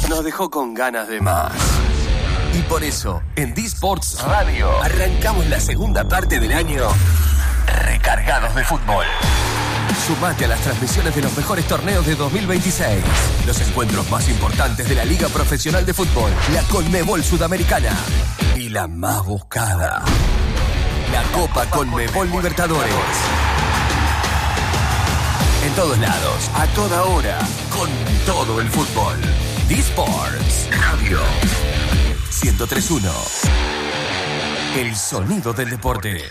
nos dejó con ganas de más. Y por eso, en D-Sports Radio, arrancamos la segunda parte del año recargados de fútbol. Sumate a las transmisiones de los mejores torneos de 2026. Los encuentros más importantes de la Liga Profesional de Fútbol, la Conmebol Sudamericana y la más buscada, la Copa Conmebol Libertadores. En todos lados, a toda hora, con todo el fútbol. D-Sports Radio 103.1. El sonido del deporte.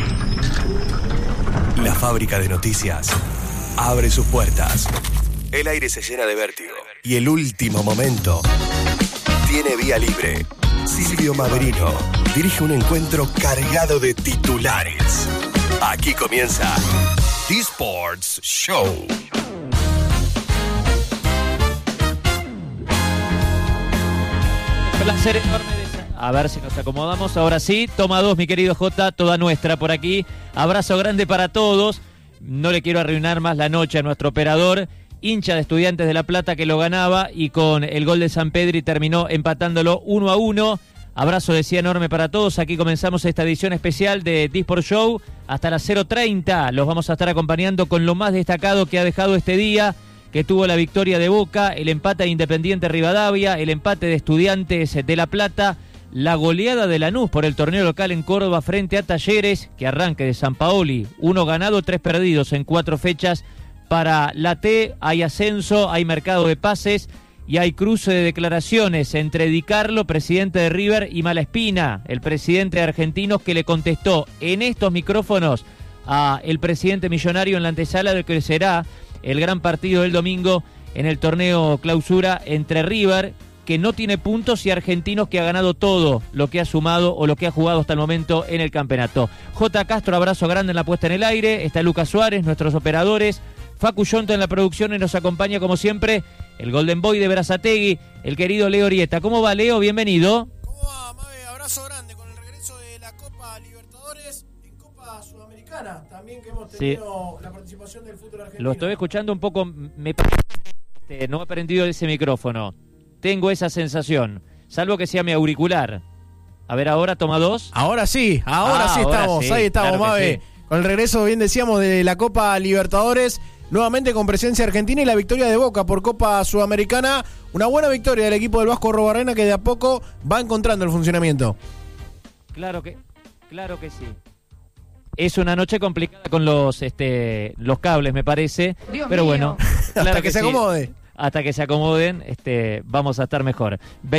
La fábrica de noticias abre sus puertas. El aire se llena de vértigo. Y el último momento tiene vía libre. Silvio Maverino dirige un encuentro cargado de titulares. Aquí comienza D-Sports Show. Placer enorme a ver si nos acomodamos. Ahora sí, toma 2, mi querido Jota, toda nuestra por aquí. Abrazo grande para todos. No le quiero arruinar más la noche a nuestro operador, hincha de Estudiantes de La Plata, que lo ganaba y con el gol de Sampedri terminó empatándolo 1-1. Abrazo, decía, enorme para todos. Aquí comenzamos esta edición especial de D-Sport Show hasta las 0:30. Los vamos a estar acompañando con lo más destacado que ha dejado este día, que tuvo la victoria de Boca, el empate de Independiente Rivadavia, el empate de Estudiantes de La Plata, la goleada de Lanús por el torneo local en Córdoba frente a Talleres, que arranque de Sampaoli, 1 ganado, 3 perdidos en 4 fechas para la T. Hay ascenso, hay mercado de pases y hay cruce de declaraciones entre Di Carlo, presidente de River, y Malaspina, el presidente de Argentinos, que le contestó en estos micrófonos a el presidente millonario en la antesala de que será el gran partido del domingo en el torneo clausura entre River, que no tiene puntos, y Argentinos, que ha ganado todo lo que ha sumado o lo que ha jugado hasta el momento en el campeonato. J. Castro, abrazo grande en la puesta en el aire. Está Lucas Suárez, nuestros operadores. Facu Yonto en la producción y nos acompaña como siempre el Golden Boy de Berazategui, el querido Leo Orieta. ¿Cómo va, Leo? Bienvenido. ¿Cómo va, Mabe? Abrazo grande con el regreso de la Copa Libertadores en Copa Sudamericana. También que hemos tenido la participación del fútbol argentino. Lo estoy escuchando un poco, me parece que no ha prendido ese micrófono. Tengo esa sensación, salvo que sea mi auricular. A ver, ahora, toma 2. Ahora sí, ahora sí estamos, ahí estamos, claro, Mabe. Sí. Con el regreso, bien decíamos, de la Copa Libertadores, nuevamente con presencia argentina y la victoria de Boca por Copa Sudamericana. Una buena victoria del equipo del Vasco Arrobarrena, que de a poco va encontrando el funcionamiento. Claro que sí. Es una noche complicada con los cables, me parece. Dios pero mío. Bueno, claro hasta que se acomode. Sí. Hasta que se acomoden, vamos a estar mejor.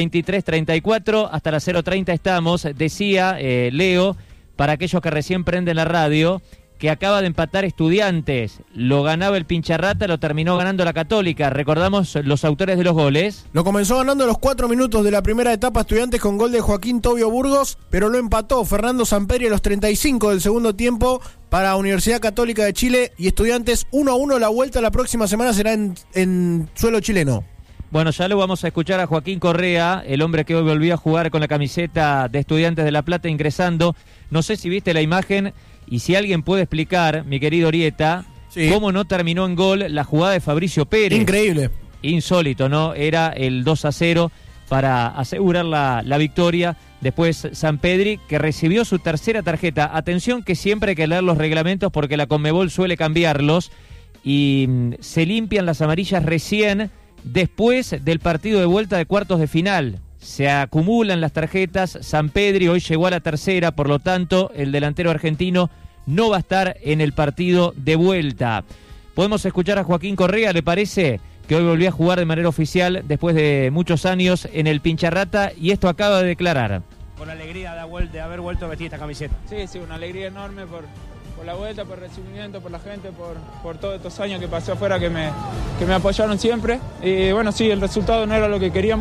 23:34, hasta las 0:30 estamos. Decía Leo, para aquellos que recién prenden la radio, que acaba de empatar Estudiantes. Lo ganaba el Pincharrata, lo terminó ganando la Católica. Recordamos los autores de los goles. Lo comenzó ganando a los 4 minutos de la primera etapa Estudiantes con gol de Joaquín Tobio Burgos, pero lo empató Fernando Sampedri a los 35 del segundo tiempo para Universidad Católica de Chile, y Estudiantes 1-1. La vuelta la próxima semana será en suelo chileno. Bueno, ya lo vamos a escuchar a Joaquín Correa, el hombre que hoy volvió a jugar con la camiseta de Estudiantes de La Plata, ingresando. No sé si viste la imagen y si alguien puede explicar, mi querido Orieta, sí, cómo no terminó en gol la jugada de Fabricio Pérez. Increíble. Insólito, ¿no? Era el 2-0 para asegurar la victoria. Después Sampedri, que recibió su tercera tarjeta. Atención, que siempre hay que leer los reglamentos porque la Conmebol suele cambiarlos y se limpian las amarillas recién después del partido de vuelta de cuartos de final. Se acumulan las tarjetas. Sampedri hoy llegó a la tercera, por lo tanto el delantero argentino no va a estar en el partido de vuelta. Podemos escuchar a Joaquín Correa, ¿le parece? Que hoy volvió a jugar de manera oficial después de muchos años en el Pincharrata, y esto acaba de declarar. Por la alegría de haber vuelto a vestir esta camiseta. Sí, una alegría enorme por la vuelta, por el recibimiento, por la gente, por todos estos años que pasé afuera, que me apoyaron siempre. Y bueno, sí, el resultado no era lo que queríamos.